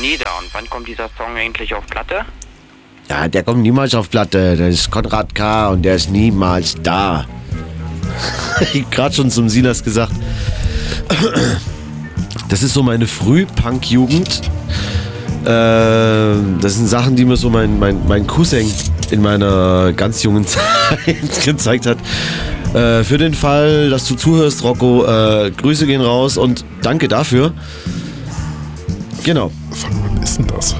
nie da. Und wann kommt dieser Song eigentlich auf Platte? Ja, der kommt niemals auf Platte. Das ist Konrad K. und der ist niemals da. Ich hab gerade schon zum Silas gesagt. Das ist so meine Früh-Punk-Jugend. Das sind Sachen, die mir so mein Cousin in meiner ganz jungen Zeit gezeigt hat. Für den Fall, dass du zuhörst, Rocco, Grüße gehen raus und danke dafür. Genau. Von wann ist denn das?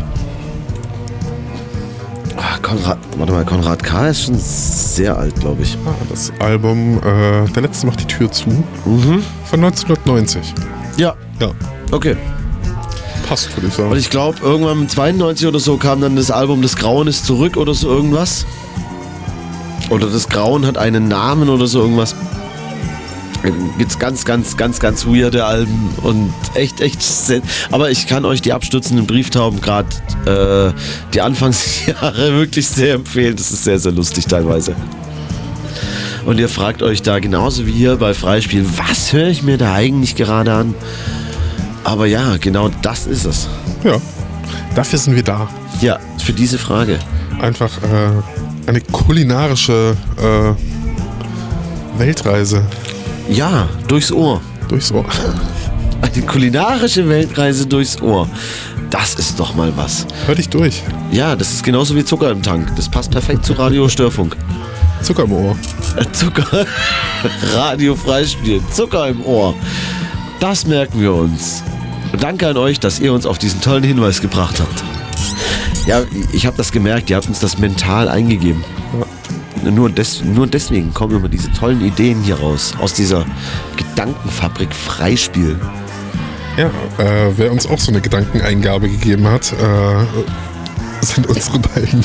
Konrad K. ist schon sehr alt, glaube ich. Das Album Der Letzte macht die Tür zu. Mhm. Von 1990. Ja. Ja. Okay. Passt, würde ich sagen. Und ich glaube, irgendwann 92 oder so kam dann das Album Das Grauen ist zurück oder so irgendwas. Oder Das Grauen hat einen Namen oder so irgendwas. Gibt's ganz weirde Alben und echt. Aber ich kann euch die abstürzenden Brieftauben gerade die Anfangsjahre wirklich sehr empfehlen. Das ist sehr, sehr lustig teilweise. Und ihr fragt euch da genauso wie hier bei Freispiel, was höre ich mir da eigentlich gerade an? Aber ja, genau das ist es. Ja, dafür sind wir da. Ja, für diese Frage. Einfach eine kulinarische Weltreise. Ja, durchs Ohr. Durchs Ohr. Eine kulinarische Weltreise durchs Ohr. Das ist doch mal was. Hör dich durch. Ja, das ist genauso wie Zucker im Tank. Das passt perfekt zu Radio Störfunk. Zucker im Ohr. Zucker. Radio Freispiel. Zucker im Ohr. Das merken wir uns. Danke an euch, dass ihr uns auf diesen tollen Hinweis gebracht habt. Ja, ich habe das gemerkt. Ihr habt uns das mental eingegeben. Ja. Nur deswegen kommen immer diese tollen Ideen hier raus. Aus dieser Gedankenfabrik Freispiel. Ja, wer uns auch so eine Gedankeneingabe gegeben hat, sind unsere beiden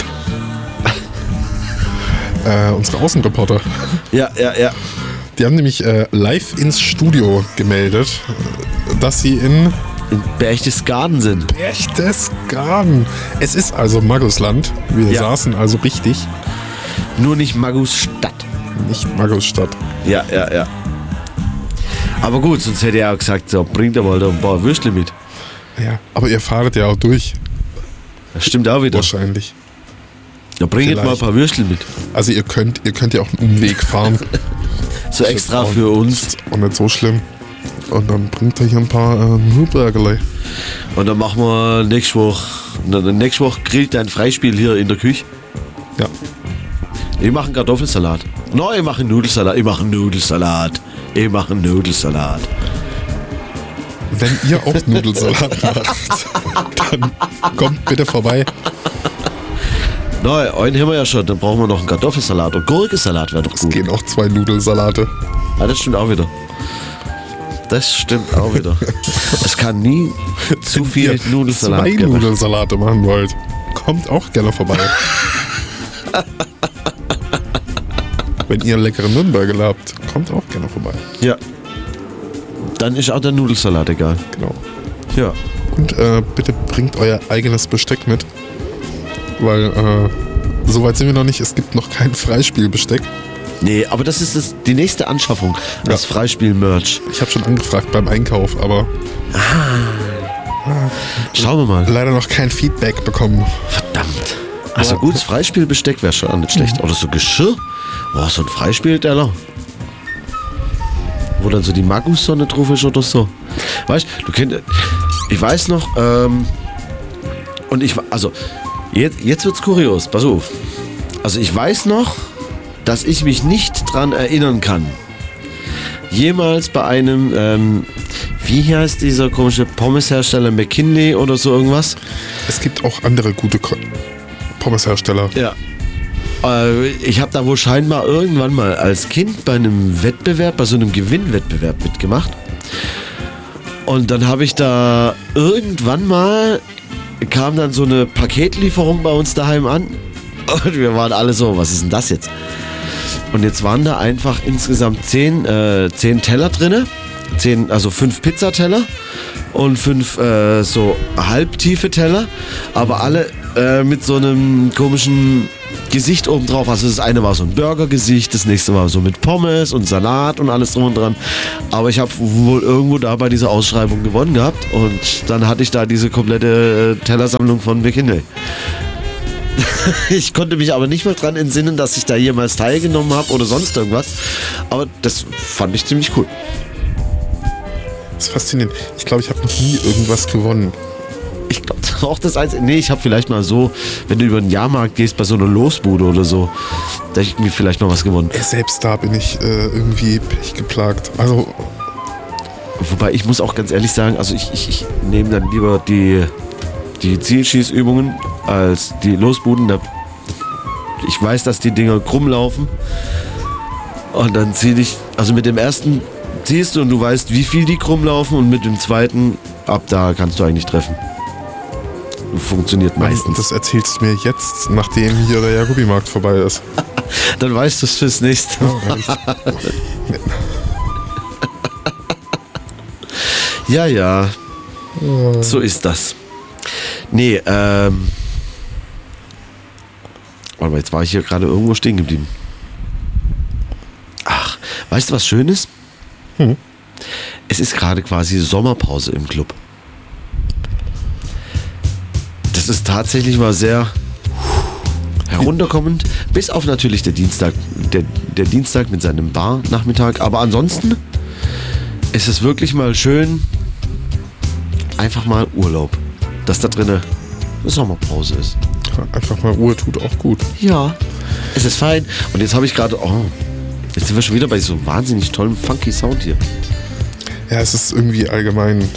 unsere Außenreporter. Ja. Die haben nämlich live ins Studio gemeldet, dass sie in Berchtesgaden sind. Berchtesgaden. Es ist also Magusland. Wir saßen also richtig. Nur nicht Magusstadt. Nicht Magusstadt. Ja. Aber gut, sonst hätte er auch gesagt, so, bringt er mal da ein paar Würstchen mit. Ja, aber ihr fahrt ja auch durch. Das stimmt auch wieder. Wahrscheinlich. Ja, bringt mal ein paar Würstchen mit. Also ihr könnt ja auch einen Umweg fahren. So extra für uns. Ist auch nicht so schlimm. Und dann bringt er hier ein paar Nürburgerlei. Und dann machen wir nächste Woche grillt ein Freispiel hier in der Küche. Ja. Ich mache einen Kartoffelsalat. Ich mache einen Nudelsalat. Wenn ihr auch Nudelsalat macht, dann kommt bitte vorbei. Einen haben wir ja schon. Dann brauchen wir noch einen Kartoffelsalat. Und Gurkensalat wäre doch gut. Es gehen auch 2 Nudelsalate. Ja, das stimmt auch wieder. Es kann nie zu viel Nudelsalat geben. 2 Nudelsalate machen wollt, kommt auch gerne vorbei. Wenn ihr einen leckeren Nürnberger habt, kommt auch gerne vorbei. Ja. Dann ist auch der Nudelsalat egal. Genau. Ja. Und bitte bringt euer eigenes Besteck mit. Weil so weit sind wir noch nicht. Es gibt noch kein Freispielbesteck. Nee, aber das ist die nächste Anschaffung. Das Freispiel-Merch. Ich habe schon angefragt beim Einkauf, aber schauen wir mal. Leider noch kein Feedback bekommen. Verdammt. Also gutes Freispielbesteck wäre schon nicht schlecht. Oder so Geschirr. Boah, so ein Freispielteller. Wo dann so die Magussonne drauf ist oder so. Weißt du, ich weiß noch, jetzt wird's kurios, pass auf. Also ich weiß noch, dass ich mich nicht dran erinnern kann, jemals bei einem, wie heißt dieser komische Pommeshersteller, McKinley oder so irgendwas? Es gibt auch andere gute Pommeshersteller. Ja. Ich habe da wohl scheinbar irgendwann mal als Kind bei einem Wettbewerb, bei so einem Gewinnwettbewerb mitgemacht. Und dann habe ich da irgendwann mal, kam dann so eine Paketlieferung bei uns daheim an. Und wir waren alle so, was ist denn das jetzt? Und jetzt waren da einfach insgesamt 10 Teller drinne. 5 Pizzateller und 5 so halbtiefe Teller. Aber alle mit so einem komischen Gesicht obendrauf. Also das eine war so ein Burgergesicht, das nächste war so mit Pommes und Salat und alles drum und dran. Aber ich habe wohl irgendwo da bei dieser Ausschreibung gewonnen gehabt und dann hatte ich da diese komplette Tellersammlung von McKinley. Ich konnte mich aber nicht mehr dran entsinnen, dass ich da jemals teilgenommen habe oder sonst irgendwas. Aber das fand ich ziemlich cool. Das ist faszinierend. Ich glaube, ich habe noch nie irgendwas gewonnen. Ich glaube auch das Einzige. Nee, ich habe vielleicht mal so, wenn du über den Jahrmarkt gehst, bei so einer Losbude oder so, da hätte ich mir vielleicht noch was gewonnen. Selbst da bin ich irgendwie pechgeplagt. Also. Wobei ich muss auch ganz ehrlich sagen, also ich nehme dann lieber die Zielschießübungen als die Losbuden. Ich weiß, dass die Dinger krumm laufen. Und dann zieh ich, also mit dem ersten ziehst du und du weißt, wie viel die krumm laufen und mit dem zweiten, ab da kannst du eigentlich treffen. Funktioniert meistens. Das erzählst du mir jetzt, nachdem hier der Jacobi-Markt vorbei ist. Dann weißt du es fürs nächste Mal. Ja. So ist das. Nee, warte mal, jetzt war ich hier gerade irgendwo stehen geblieben. Ach, weißt du, was schön ist? Es ist gerade quasi Sommerpause im Club. Das ist tatsächlich mal sehr herunterkommend, bis auf natürlich der Dienstag, der Dienstag mit seinem Bar-Nachmittag. Aber ansonsten ist es wirklich mal schön, einfach mal Urlaub, dass da drinnen eine Sommerpause ist. Einfach mal Ruhe tut auch gut. Ja, es ist fein. Und jetzt habe ich gerade, jetzt sind wir schon wieder bei so einem wahnsinnig tollen, funky Sound hier. Ja, es ist irgendwie allgemein,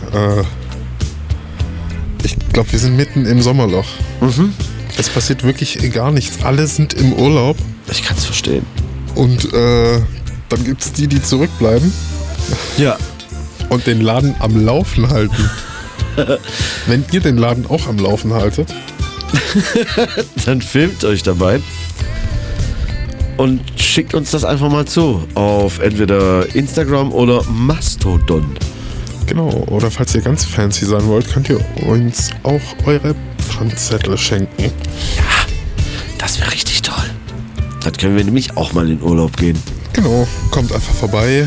ich glaube, wir sind mitten im Sommerloch. Es passiert wirklich gar nichts. Alle sind im Urlaub. Ich kann es verstehen. Und dann gibt es die zurückbleiben. Ja. Und den Laden am Laufen halten. Wenn ihr den Laden auch am Laufen haltet, dann filmt euch dabei und schickt uns das einfach mal zu auf entweder Instagram oder Mastodon. Genau, oder falls ihr ganz fancy sein wollt, könnt ihr uns auch eure Pfandzettel schenken. Ja, das wäre richtig toll. Dann können wir nämlich auch mal in Urlaub gehen. Genau, kommt einfach vorbei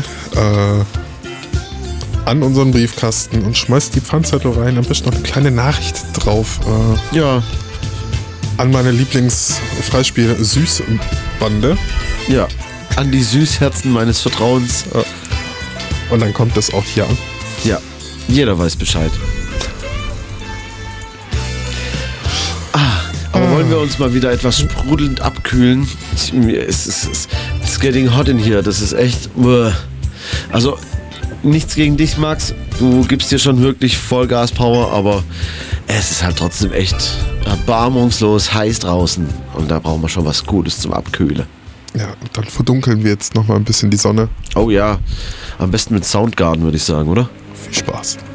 an unseren Briefkasten und schmeißt die Pfandzettel rein. Am besten noch eine kleine Nachricht drauf. Ja. An meine Lieblings-Freispiel-Süßbande. Ja, an die Süßherzen meines Vertrauens. Und dann kommt das auch hier an. Ja, jeder weiß Bescheid. Aber wollen wir uns mal wieder etwas sprudelnd abkühlen? It's getting hot in here. Das ist echt... Also, nichts gegen dich, Max. Du gibst dir schon wirklich Vollgas-Power, aber es ist halt trotzdem echt erbarmungslos heiß draußen. Und da brauchen wir schon was Gutes zum Abkühlen. Ja, und dann verdunkeln wir jetzt nochmal ein bisschen die Sonne. Oh ja, am besten mit Soundgarden, würde ich sagen, oder? Viel Spaß.